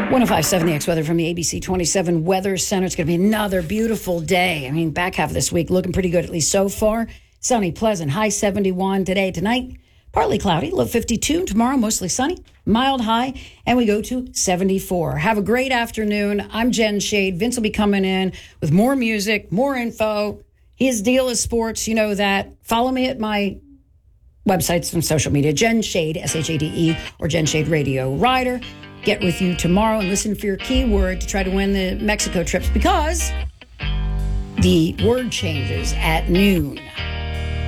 105.7 The X Weather from the ABC 27 Weather Center. It's going to be another beautiful day. I mean, back half of this week looking pretty good, at least so far. Sunny, pleasant, high 71 today. Tonight, partly cloudy, low 52. Tomorrow, mostly sunny, mild high, and we go to 74. Have a great afternoon. I'm Jen Shade. Vince will be coming in with more music, more info. His deal is sports. You know that. Follow me at my websites and social media, Jen Shade, S-H-A-D-E, or Jen Shade Radio Rider. Get with you tomorrow and listen for your keyword to try to win the Mexico trips because the word changes at noon.